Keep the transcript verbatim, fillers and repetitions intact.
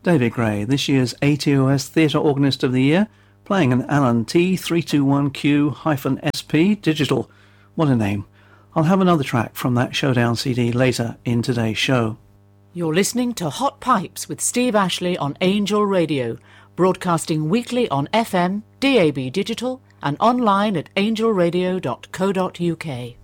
David Gray, this year's A T O S Theatre Organist of the Year, playing an Allen T three two one Q S P digital. What a name. I'll have another track from that Showdown C D later in today's show. You're listening to Hot Pipes with Steve Ashley on Angel Radio, broadcasting weekly on F M, D A B digital and online at angel radio dot co dot U K.